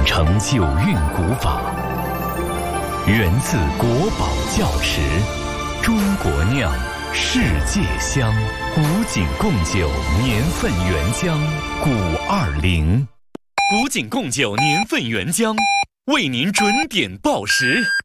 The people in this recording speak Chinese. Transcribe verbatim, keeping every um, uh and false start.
承九韵古法，源自国宝窖池，中国酿，世界香。古井贡酒年份原浆古二零，古井贡酒年份原浆为您准点报时。